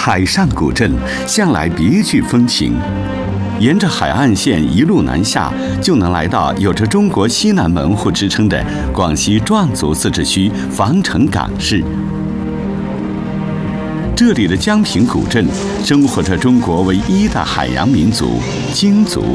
海上古镇向来别具风情，沿着海岸线一路南下，就能来到有着中国西南门户之称的广西壮族自治区防城港市。这里的江平古镇生活着中国唯一的海洋民族京族。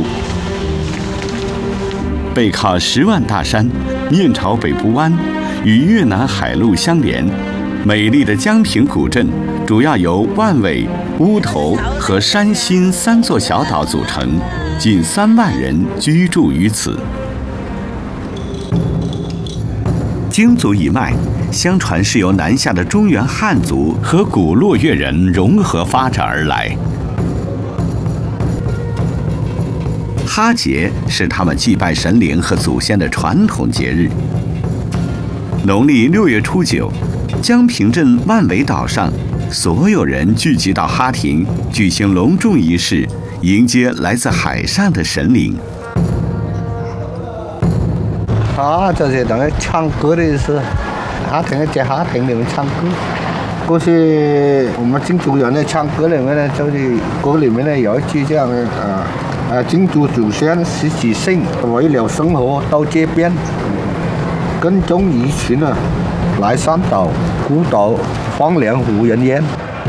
背靠10万大山，面朝北部湾，与越南海路相连。美丽的江平古镇主要由万尾、乌头和山新3座小岛组成，近3万人居住于此。京族一脉，相传是由南下的中原汉族和古洛越人融合发展而来。哈节是他们祭拜神灵和祖先的传统节日。农历6月初9，江平镇万尾岛上，所有人聚集到哈亭，举行隆重仪式，迎接来自海上的神灵。 就是等于唱歌的意思。哈亭在哈亭里面唱歌，过去我们京族人的唱歌里面呢，就是歌里面呢有一句这样的京族祖先十几姓为了生活到这边，跟踪移群了，来山岛孤岛荒凉无人烟。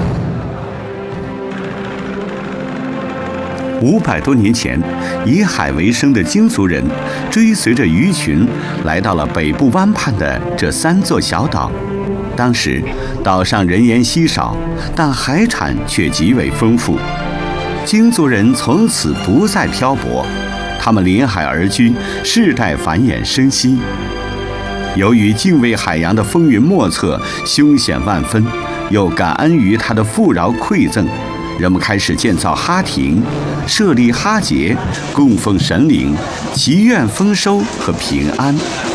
500多年前，以海为生的京族人追随着鱼群来到了北部湾畔的这3座小岛。当时岛上人烟稀少，但海产却极为丰富。京族人从此不再漂泊，他们临海而居，世代繁衍生息。由于敬畏海洋的风云莫测、凶险万分，又感恩于它的富饶馈赠，人们开始建造哈亭，设立哈节，供奉神灵，祈愿丰收和平安。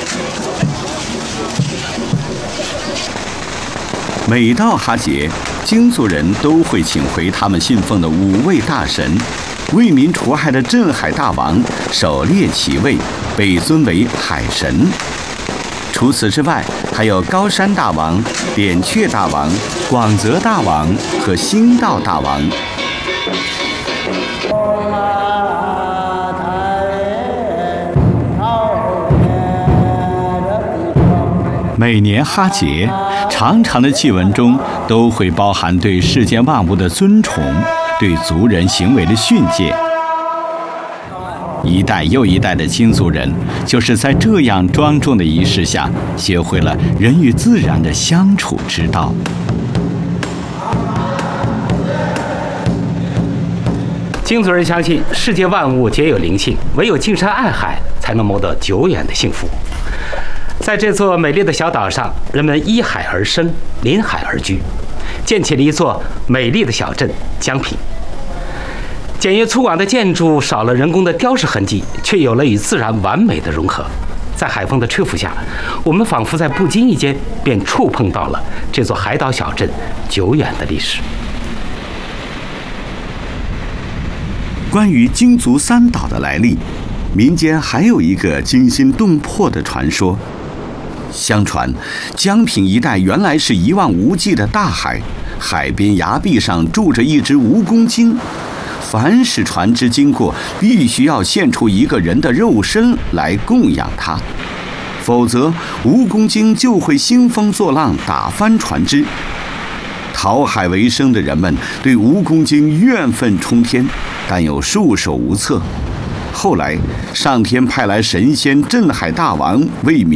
每到哈节，京族人都会请回他们信奉的5位大神，为民除害的镇海大王狩猎其位，被尊为海神。除此之外，还有高山大王、扁鹊大王、广泽大王和兴道大王。每年哈节，长长的祭文中都会包含对世间万物的尊崇，对族人行为的训诫。一代又一代的京族人，就是在这样庄重的仪式下，学会了人与自然的相处之道。 京族人相信世界万物皆有灵性，唯有敬山爱海，才能谋得久远的幸福。在这座美丽的小岛上，人们依海而生，临海而居，建起了一座美丽的小镇江平。简约粗犷的建筑少了人工的雕饰痕迹，却有了与自然完美的融合。在海风的吹拂下，我们仿佛在不经意间便触碰到了这座海岛小镇久远的历史。 关于京族3岛的来历，民间还有一个惊心动魄的传说。相传，江平一带原来是一望无际的大海，海边崖壁上住着一只蜈蚣精。凡是船只经过，必须要献出一个人的肉身来供养它，否则蜈蚣精就会兴风作浪，打翻船只。讨海为生的人们对蜈蚣精怨愤冲天，但又束手无策。后来，上天派来神仙镇海大王为民